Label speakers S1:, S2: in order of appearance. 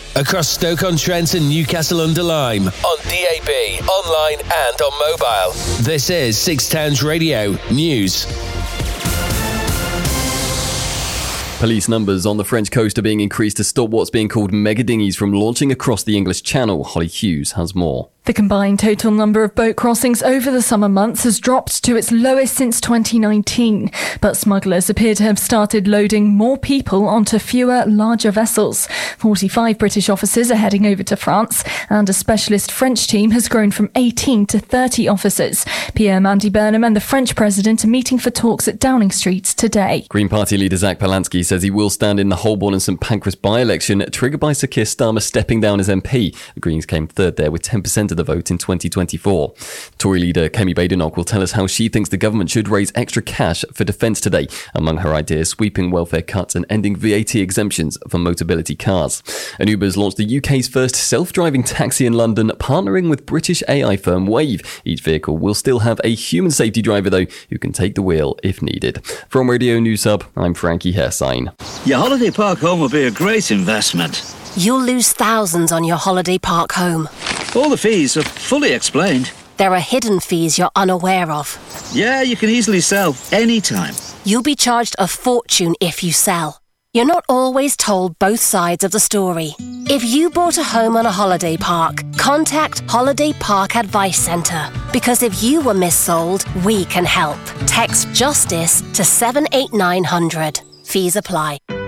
S1: across Stoke-on-Trent and Newcastle-under-Lyme, on DAB, online and on mobile. This is Six Towns Radio News.
S2: Police numbers on the French coast are being increased to stop what's being called mega dinghies from launching across the English Channel. Holly Hughes has more.
S3: The combined total number of boat crossings over the summer months has dropped to its lowest since 2019. But smugglers appear to have started loading more people onto fewer, larger vessels. 45 British officers are heading over to France, and a specialist French team has grown from 18 to 30 officers. PM Andy Burnham and the French president are meeting for talks at Downing Street today.
S2: Green Party leader Zach Polansky says he will stand in the Holborn and St Pancras by-election, triggered by Sir Keir Starmer stepping down as MP. The Greens came third there with 10% of the vote in 2024. Tory leader Kemi Badenoch will tell us how she thinks the government should raise extra cash for defence today. Among her ideas, sweeping welfare cuts and ending VAT exemptions for Motability cars. And Uber's launched the UK's first self-driving taxi in London, partnering with British AI firm Wave. Each vehicle will still have a human safety driver, though, who can take the wheel if needed. From Radio News Hub, I'm Frankie Hersign.
S4: Your holiday park home will be a great investment.
S5: You'll lose thousands on your holiday park home.
S4: All the fees are fully explained.
S5: There are hidden fees you're unaware of.
S4: Yeah, you can easily sell anytime.
S5: You'll be charged a fortune if you sell. You're not always told both sides of the story. If you bought a home on a holiday park, contact Holiday Park Advice Centre. Because if you were missold, we can help. Text JUSTICE to 78900. Fees apply.